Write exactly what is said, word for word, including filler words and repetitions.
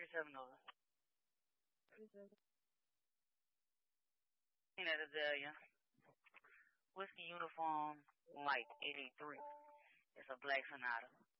thirty-seven dollars. Ain't that a Dahlia? Whiskey Uniform Light eight eight three. It's a black Sonata.